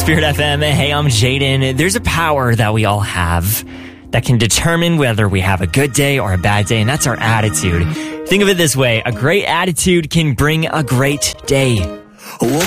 Spirit FM. Hey, I'm Jaden. There's a power that we all have that can determine whether we have a good day or a bad day, and that's our attitude. Think of it this way. A great attitude can bring a great day.